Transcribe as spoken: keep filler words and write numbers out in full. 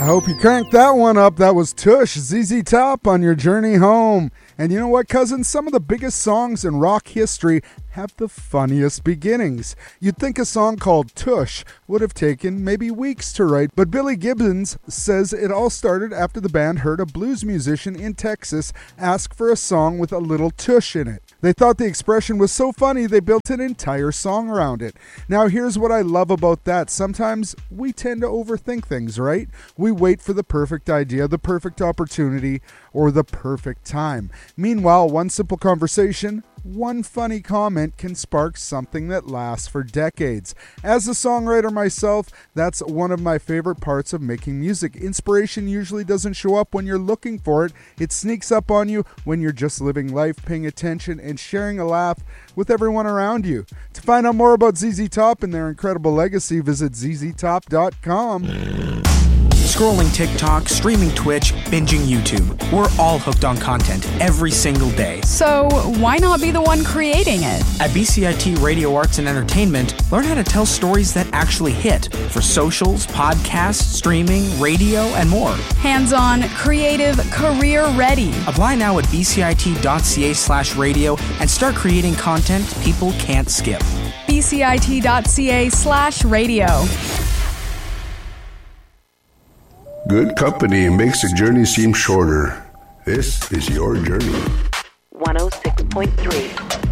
hope you cranked that one up. That was Tush, Z Z Top on your journey home. And you know what, cousins? Some of the biggest songs in rock history have the funniest beginnings. You'd think a song called Tush would have taken maybe weeks to write, but Billy Gibbons says it all started after the band heard a blues musician in Texas ask for a song with a little tush in it. They thought the expression was so funny they built an entire song around it. Now here's what I love about that. Sometimes we tend to overthink things, right? We wait for the perfect idea, the perfect opportunity, or the perfect time. Meanwhile, one simple conversation, one funny comment can spark something that lasts for decades. As a songwriter myself, that's one of my favorite parts of making music. Inspiration usually doesn't show up when you're looking for it. It sneaks up on you when you're just living life, paying attention, and sharing a laugh with everyone around you. To find out more about Z Z Top and their incredible legacy, visit z z top dot com. Scrolling TikTok, streaming Twitch, binging YouTube. We're all hooked on content every single day. So why not be the one creating it? At B C I T Radio Arts and Entertainment, learn how to tell stories that actually hit for socials, podcasts, streaming, radio, and more. Hands-on, creative, career-ready. Apply now at b c i t dot c a slash radio and start creating content people can't skip. b c i t dot c a slash radio. Good company makes the journey seem shorter. This is your journey. one oh six point three